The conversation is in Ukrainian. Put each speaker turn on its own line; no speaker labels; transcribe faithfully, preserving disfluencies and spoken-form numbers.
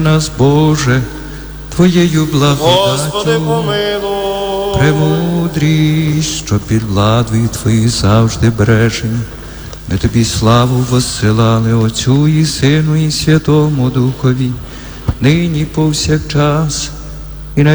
нас, Боже, Твоєю
Господи,
благодаттю,
помилуй.
премудрість, що під владою Твоєю завжди бережені. Ми Тобі славу воссилали Отцю і Сину і Святому Духові, нині повсякчас